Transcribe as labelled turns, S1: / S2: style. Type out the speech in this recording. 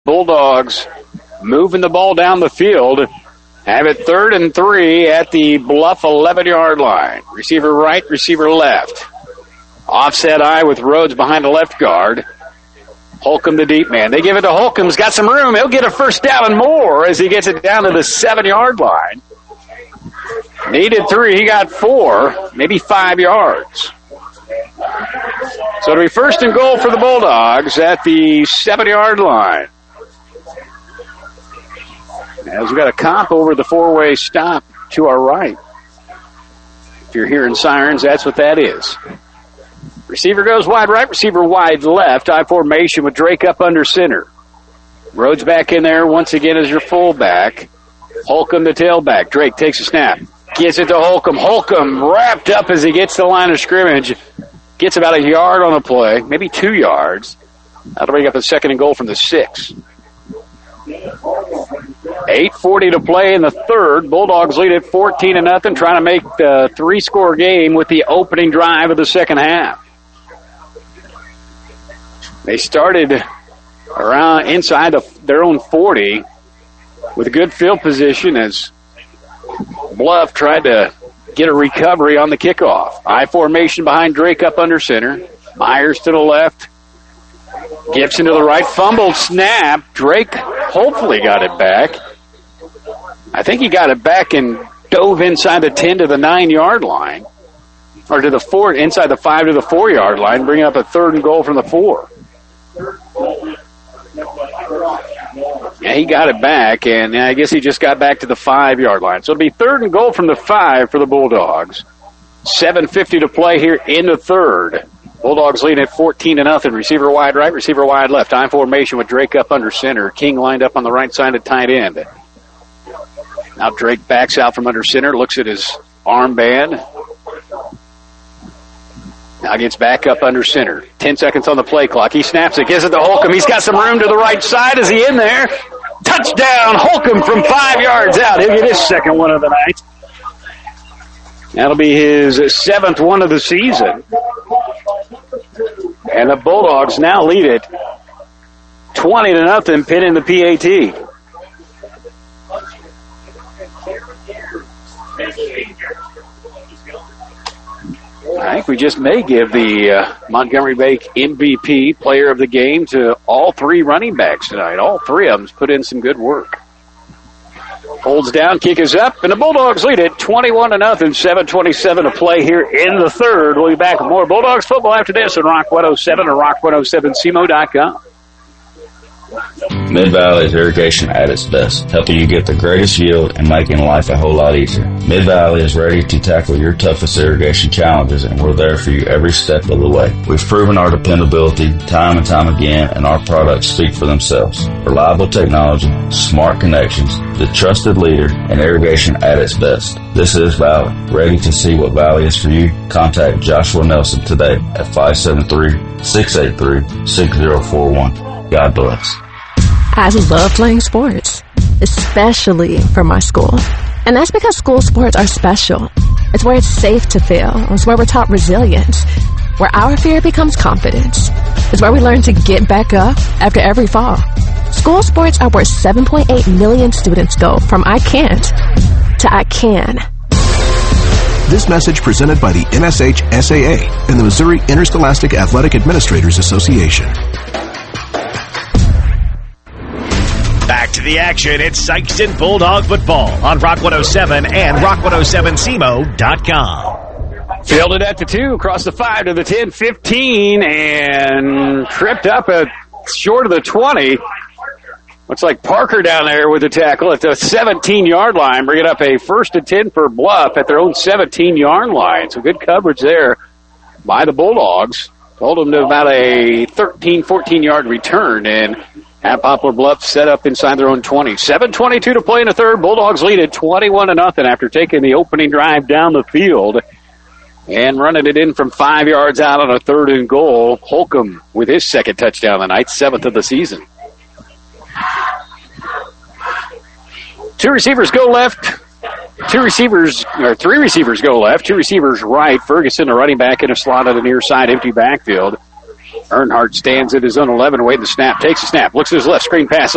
S1: Bulldogs moving the ball down the field. Have it 3rd and 3 at the Bluff 11-yard line. Receiver right, receiver left. Offset eye with Rhodes behind the left guard. Holcomb the deep man. They give it to Holcomb. He's got some room. He'll get a first down and more as he gets it down to the 7-yard line. Needed 3. He got 4, maybe 5 yards. So it'll be 1st and goal for the Bulldogs at the 7-yard line. As we've got a cop over the 4-way stop to our right. If you're hearing sirens, that's what that is. Receiver goes wide right, receiver wide left. I formation with Drake up under center. Rhodes back in there once again as your fullback. Holcomb the tailback. Drake takes a snap. Gets it to Holcomb. Holcomb wrapped up as he gets to the line of scrimmage. Gets about a yard on the play, maybe 2 yards. That'll bring up a 2nd and goal from the 6. 8:40 to play in the 3rd. Bulldogs lead at 14-0, trying to make the 3-score game with the opening drive of the second half. They started around inside their own 40 with a good field position as Bluff tried to get a recovery on the kickoff. I formation behind Drake up under center. Myers to the left. Gibson to the right. Fumbled snap. Drake hopefully got it back. I think he got it back and dove inside the 10 to the 9-yard line. Or to the 4, inside the 5 to the 4-yard line, bringing up a 3rd and goal from the 4. Yeah, he got it back, and I guess he just got back to the 5-yard line. So it'll be 3rd and goal from the 5 for the Bulldogs. 7:50 to play here in the 3rd. Bulldogs leading at 14-0. Receiver wide right, receiver wide left. I formation with Drake up under center. King lined up on the right side at tight end. Now Drake backs out from under center, looks at his armband. Now gets back up under center. 10 seconds on the play clock. He snaps it, gives it to Holcomb. He's got some room to the right side. Is he in there? Touchdown, Holcomb from 5 yards out. He'll get his 2nd one of the night. That'll be his 7th one of the season. And the Bulldogs now lead it 20-0, pinning the PAT. I think we just may give the Montgomery Bay MVP player of the game to all 3 running backs tonight. All 3 of them put in some good work. Holds down, kick is up, and the Bulldogs lead it 21-0, 7:27 to play here in the 3rd. We'll be back with more Bulldogs football after this on Rock 107 or rock107cmo.com.
S2: Mid-Valley is irrigation at its best, helping you get the greatest yield and making life a whole lot easier. Mid-Valley is ready to tackle your toughest irrigation challenges, and we're there for you every step of the way. We've proven our dependability time and time again, and our products speak for themselves. Reliable technology, smart connections, the trusted leader in irrigation at its best. This is Valley. Ready to see what Valley is for you? Contact Joshua Nelson today at 573-683-6041. God bless.
S3: I love playing sports, especially for my school. And that's because school sports are special. It's where it's safe to fail. It's where we're taught resilience. Where our fear becomes confidence. It's where we learn to get back up after every fall. School sports are where 7.8 million students go from I can't to I can.
S4: This message presented by the MSH SAA and the Missouri Interscholastic Athletic Administrators Association.
S5: Back to the action. It's Sikeston Bulldog football on Rock 107 and rock107cmo.com.
S1: Fielded at the 2, across the 5 to the 10, 15, and tripped up short of the 20. Looks like Parker down there with the tackle at the 17-yard line, bringing up a 1st and 10 for Bluff at their own 17-yard line. So good coverage there by the Bulldogs. Hold them to about a 13, 14-yard return, and at Poplar Bluff set up inside their own 20. 7:22 to play in the 3rd. Bulldogs lead at 21-0 after taking the opening drive down the field and running it in from 5 yards out on a 3rd and goal. Holcomb with his 2nd touchdown of the night, 7th of the season. 2 receivers go left. 3 receivers go left. 2 receivers right. Ferguson, the running back, in a slot on the near side, empty backfield. Earnhardt stands at his own 11, waiting to snap. Takes a snap. Looks at his left. Screen pass.